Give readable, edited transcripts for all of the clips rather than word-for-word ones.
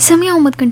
ಸಮಯ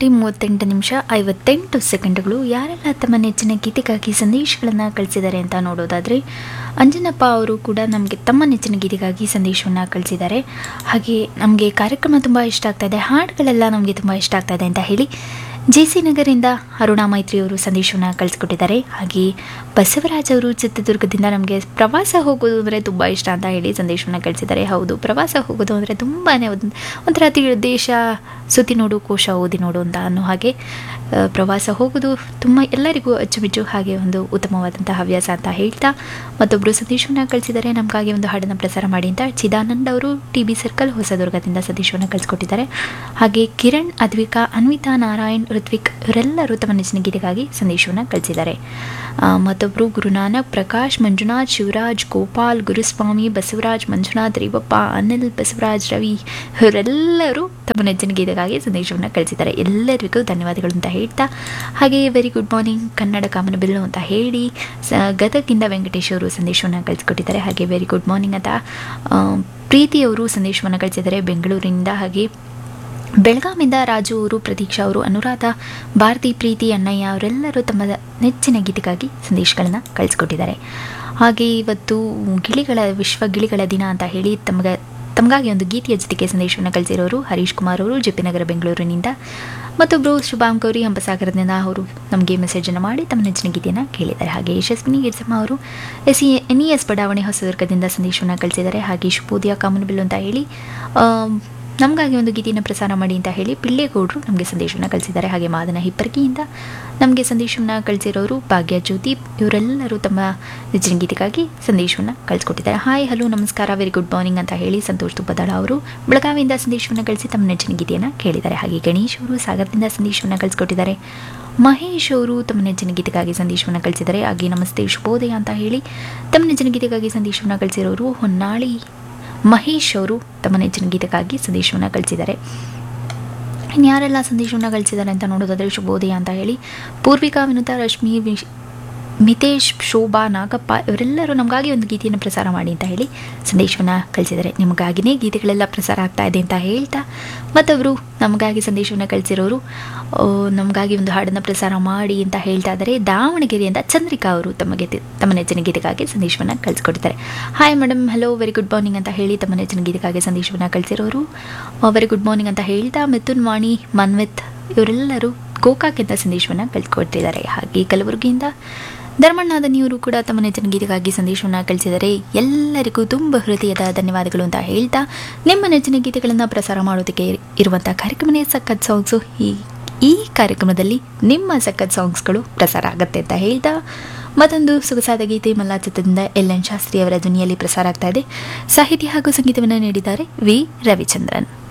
9:38 ಯಾರೆಲ್ಲ ತಮ್ಮ ನೆಚ್ಚಿನ ಗೀತೆಗಾಗಿ ಸಂದೇಶಗಳನ್ನು ಕಳಿಸಿದ್ದಾರೆ ಅಂತ ನೋಡೋದಾದರೆ ಅಂಜನಪ್ಪ ಅವರು ಕೂಡ ನಮಗೆ ತಮ್ಮ ನೆಚ್ಚಿನ ಗೀತೆಗಾಗಿ ಸಂದೇಶವನ್ನು ಕಳಿಸಿದ್ದಾರೆ. ಹಾಗೆ ನಮಗೆ ಕಾರ್ಯಕ್ರಮ ತುಂಬ ಇಷ್ಟ ಆಗ್ತಾ ಇದೆ, ಹಾಡುಗಳೆಲ್ಲ ನಮಗೆ ತುಂಬ ಇಷ್ಟ ಆಗ್ತಾ ಇದೆ ಅಂತ ಹೇಳಿ JC ನಗರಿಂದ ಅರುಣಾ ಮೈತ್ರಿ ಅವರು ಸಂದೇಶವನ್ನು ಕಳಿಸ್ಕೊಟ್ಟಿದ್ದಾರೆ. ಹಾಗೆ ಬಸವರಾಜ್ ಅವರು ಚಿತ್ರದುರ್ಗದಿಂದ ನಮಗೆ ಪ್ರವಾಸ ಹೋಗೋದು ಅಂದರೆ ತುಂಬ ಇಷ್ಟ ಅಂತ ಹೇಳಿ ಸಂದೇಶವನ್ನು ಕಳಿಸಿದ್ದಾರೆ. ಹೌದು, ಪ್ರವಾಸ ಹೋಗೋದು ಅಂದರೆ ತುಂಬಾ ಒಂಥರ ದೇಶ ಸುತ್ತಿ ನೋಡು ಕೋಶ ಓದಿ ನೋಡು ಅಂತ ಅನ್ನೋ ಹಾಗೆ ಪ್ರವಾಸ ಹೋಗೋದು ತುಂಬ ಎಲ್ಲರಿಗೂ ಅಚ್ಚುಮೆಚ್ಚು, ಹಾಗೆ ಒಂದು ಉತ್ತಮವಾದಂಥ ಹವ್ಯಾಸ ಅಂತ ಹೇಳ್ತಾ ಮತ್ತೊಬ್ಬರು ಸಂದೇಶವನ್ನು ಕಳಿಸಿದ್ದಾರೆ. ನಮಗಾಗಿ ಒಂದು ಹಾಡನ್ನು ಪ್ರಸಾರ ಮಾಡಿ ಅಂತ ಚಿದಾನಂದ್ ಅವರು TB ಸರ್ಕಲ್ ಹೊಸದುರ್ಗದಿಂದ ಸಂದೇಶವನ್ನು ಕಳಿಸ್ಕೊಟ್ಟಿದ್ದಾರೆ. ಹಾಗೆ ಕಿರಣ್, ಅದ್ವಿಕಾ, ಅನ್ವಿತಾ, ನಾರಾಯಣ್, ಋತ್ವಿಕ್ ಇವರೆಲ್ಲರೂ ತಮ್ಮ ನೆಚ್ಚಿನ ಗೀತೆಗಾಗಿ ಸಂದೇಶವನ್ನು ಕಳಿಸಿದ್ದಾರೆ. ಮತ್ತೊಬ್ಬರು ಗುರುನಾನಕ್, ಪ್ರಕಾಶ್, ಮಂಜುನಾಥ್, ಶಿವರಾಜ್, ಗೋಪಾಲ್, ಗುರುಸ್ವಾಮಿ, ಬಸವರಾಜ್, ಮಂಜುನಾಥ್, ರೇವಪ್ಪ, ಅನಿಲ್, ಬಸವರಾಜ್, ರವಿ ಇವರೆಲ್ಲರೂ ತಮ್ಮ ನೆಚ್ಚಿನ ಗೀತೆಗಾಗಿ ಸಂದೇಶವನ್ನು ಕಳಿಸಿದ್ದಾರೆ. ಎಲ್ಲರಿಗೂ ಧನ್ಯವಾದಗಳು ಅಂತ ಹೇಳ್ತಾ ಹಾಗೆ ವೆರಿ ಗುಡ್ ಮಾರ್ನಿಂಗ್ ಕನ್ನಡ ಕಾಮನ ಬಿಲ್ಲು ಅಂತ ಹೇಳಿ ಗದಗಿಂದ ವೆಂಕಟೇಶ್ ಅವರು ಸಂದೇಶವನ್ನು ಕಳಿಸ್ಕೊಟ್ಟಿದ್ದಾರೆ. ಹಾಗೆ ವೆರಿ ಗುಡ್ ಮಾರ್ನಿಂಗ್ ಅಂತ ಪ್ರೀತಿಯವರು ಸಂದೇಶವನ್ನು ಕಳಿಸಿದ್ದಾರೆ ಬೆಂಗಳೂರಿನಿಂದ. ಹಾಗೆ ಬೆಳಗಾವಿಂದ ರಾಜು ಅವರು, ಪ್ರತೀಕ್ಷಾ ಅವರು, ಅನುರಾಧ, ಭಾರತಿ, ಪ್ರೀತಿ, ಅಣ್ಣಯ್ಯ ಅವರೆಲ್ಲರೂ ತಮ್ಮ ನೆಚ್ಚಿನ ಗೀತೆಗಾಗಿ ಸಂದೇಶಗಳನ್ನು ಕಳಿಸ್ಕೊಟ್ಟಿದ್ದಾರೆ. ಹಾಗೆ ಇವತ್ತು ವಿಶ್ವ ಗಿಳಿಗಳ ದಿನ ಅಂತ ಹೇಳಿ ತಮಗಾಗಿ ಒಂದು ಗೀತೆಯ ಜೊತೆಗೆ ಸಂದೇಶವನ್ನು ಕಳಿಸಿರೋರು ಹರೀಶ್ ಕುಮಾರ್ ಅವರು JP ನಗರ ಬೆಂಗಳೂರಿನಿಂದ. ಮತ್ತೊಬ್ಬರು ಶುಭಾಂ ಗೌರಿ ಹಂಪಸಾಗರದಿಂದ ಅವರು ನಮಗೆ ಮೆಸೇಜನ್ನು ಮಾಡಿ ತಮ್ಮ ನೆಚ್ಚಿನ ಗೀತೆಯನ್ನು ಕೇಳಿದ್ದಾರೆ. ಹಾಗೆ ಯಶಸ್ವಿನಿ ಗಿರ್ಸಮ್ಮ ಅವರು NES ಬಡಾವಣೆ ಹೊಸದುರ್ಗದಿಂದ ಸಂದೇಶವನ್ನು ಕಳಿಸಿದ್ದಾರೆ. ಹಾಗೆ ಶುಭೋದಯ ಕಾಮನಬಿಲ್ಲು ಅಂತ ಹೇಳಿ ನಮಗಾಗಿ ಒಂದು ಗೀತೆಯನ್ನು ಪ್ರಸಾರ ಮಾಡಿ ಅಂತ ಹೇಳಿ ಪಿಳ್ಳೆಗೌಡರು ನಮಗೆ ಸಂದೇಶವನ್ನು ಕಳಿಸಿದ್ದಾರೆ. ಹಾಗೆ ಮಾದನ ಹಿಪ್ಪರ್ಗಿಯಿಂದ ನಮಗೆ ಸಂದೇಶವನ್ನು ಕಳಿಸಿರೋರು ಭಾಗ್ಯ ಜ್ಯೋತಿ ಇವರೆಲ್ಲರೂ ತಮ್ಮ ನೆಚ್ಚಿನ ಗೀತೆಗಾಗಿ ಸಂದೇಶವನ್ನು ಕಳಿಸ್ಕೊಟ್ಟಿದ್ದಾರೆ. ಹಾಯ್ ಹಲೋ ನಮಸ್ಕಾರ ವೆರಿ ಗುಡ್ ಮಾರ್ನಿಂಗ್ ಅಂತ ಹೇಳಿ ಸಂತೋಷ್ ತುಪ್ಪದಾಳ ಅವರು ಬೆಳಗಾವಿಯಿಂದ ಸಂದೇಶವನ್ನು ಕಳಿಸಿ ತಮ್ಮ ನೆಚ್ಚಿನ ಗೀತೆಯನ್ನು ಕೇಳಿದ್ದಾರೆ. ಹಾಗೆ ಗಣೇಶ್ ಅವರು ಸಾಗರದಿಂದ ಸಂದೇಶವನ್ನು ಕಳಿಸ್ಕೊಟ್ಟಿದ್ದಾರೆ. ಮಹೇಶ್ ಅವರು ತಮ್ಮ ನೆಚ್ಚಿನ ಗೀತೆಗಾಗಿ ಸಂದೇಶವನ್ನು ಕಳಿಸಿದ್ದಾರೆ. ಹಾಗೆ ನಮಸ್ತೆ ಶುಭೋದಯ ಅಂತ ಹೇಳಿ ತಮ್ಮ ನೆಚ್ಚಿನ ಗೀತೆಗಾಗಿ ಸಂದೇಶವನ್ನು ಕಳಿಸಿರೋರು ಹೊನ್ನಾಳಿ ಮಹೇಶ್ ಅವರು ತಮ್ಮ ನೆಚ್ಚಿನ ಗೀತೆಗಾಗಿ ಸಂದೇಶವನ್ನು ಕಳಿಸಿದ್ದಾರೆ. ಇನ್ಯಾರೆಲ್ಲ ಸಂದೇಶವನ್ನು ಕಳಿಸಿದ್ದಾರೆ ಅಂತ ನೋಡೋದಾದರೆ ಶುಭೋದಯ ಅಂತ ಹೇಳಿ ಪೂರ್ವಿಕಾ, ವಿನುತಾ, ರಶ್ಮಿ, ಮಿತೇಶ್, ಶೋಭಾ, ನಾಗಪ್ಪ ಇವರೆಲ್ಲರೂ ನಮಗಾಗಿ ಒಂದು ಗೀತೆಯನ್ನು ಪ್ರಸಾರ ಮಾಡಿ ಅಂತ ಹೇಳಿ ಸಂದೇಶವನ್ನು ಕಳಿಸಿದ್ದಾರೆ. ನಿಮಗಾಗಿಯೇ ಗೀತೆಗಳೆಲ್ಲ ಪ್ರಸಾರ ಆಗ್ತಾ ಇದೆ ಅಂತ ಹೇಳ್ತಾ ಮತ್ತವರು ನಮಗಾಗಿ ಸಂದೇಶವನ್ನು ಕಳಿಸಿರೋರು ನಮಗಾಗಿ ಒಂದು ಹಾಡನ್ನು ಪ್ರಸಾರ ಮಾಡಿ ಅಂತ ಹೇಳ್ತಾ ಇದ್ದಾರೆ. ದಾವಣಗೆರೆಯಿಂದ ಚಂದ್ರಿಕಾ ಅವರು ತಮ್ಮ ನೆಚ್ಚಿನ ಗೀತೆಗಾಗಿ ಸಂದೇಶವನ್ನು ಕಳಿಸ್ಕೊಟ್ಟಿದ್ದಾರೆ. Hi madam, hello very good morning ಅಂತ ಹೇಳಿ ತಮ್ಮ ನೆಚ್ಚಿನ ಗೀತೆಗಾಗಿ ಸಂದೇಶವನ್ನು ಕಳಿಸಿರೋರು ವೆರಿ ಗುಡ್ ಮಾರ್ನಿಂಗ್ ಅಂತ ಹೇಳ್ತಾ ಮಿಥುನ್, ವಾಣಿ, ಮನ್ವಿತ್ ಇವರೆಲ್ಲರೂ ಗೋಕಾಕ್ಕಿಂತ ಸಂದೇಶವನ್ನು ಕಳಿಸ್ಕೊಟ್ಟಿದ್ದಾರೆ. ಹಾಗೆ ಕಲಬುರಗಿಯಿಂದ ಧರ್ಮಣ್ಣಾದನಿಯವರು ಕೂಡ ತಮ್ಮ ನೆಚ್ಚಿನ ಗೀತೆಗಾಗಿ ಸಂದೇಶವನ್ನು ಕಳಿಸಿದರೆ ಎಲ್ಲರಿಗೂ ತುಂಬ ಹೃದಯದ ಧನ್ಯವಾದಗಳು ಅಂತ ಹೇಳ್ತಾ ನಿಮ್ಮ ನೆಚ್ಚಿನ ಗೀತೆಗಳನ್ನು ಪ್ರಸಾರ ಮಾಡೋದಕ್ಕೆ ಇರುವಂಥ ಕಾರ್ಯಕ್ರಮನೇ ಸಖತ್ ಸಾಂಗ್ಸು. ಈ ಕಾರ್ಯಕ್ರಮದಲ್ಲಿ ನಿಮ್ಮ ಸಖತ್ ಸಾಂಗ್ಸ್ಗಳು ಪ್ರಸಾರ ಆಗುತ್ತೆ ಅಂತ ಹೇಳ್ತಾ ಮತ್ತೊಂದು ಸೊಗಸಾದ ಗೀತೆ ಮಲ್ಲಾ ಚಿತ್ರದಿಂದ LN ಶಾಸ್ತ್ರಿ ಅವರ ಧ್ವನಿಯಲ್ಲಿ ಪ್ರಸಾರ ಆಗ್ತಾ ಇದೆ. ಸಾಹಿತ್ಯ ಹಾಗೂ ಸಂಗೀತವನ್ನು ನೀಡಿದ್ದಾರೆ ವಿ ರವಿಚಂದ್ರನ್.